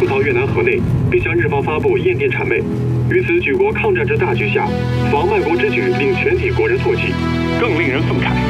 到越南河内，并向日方发布验电谄媚。于此举国抗战之大局下，妨卖国之举令全体国人唾弃。 更令人愤慨，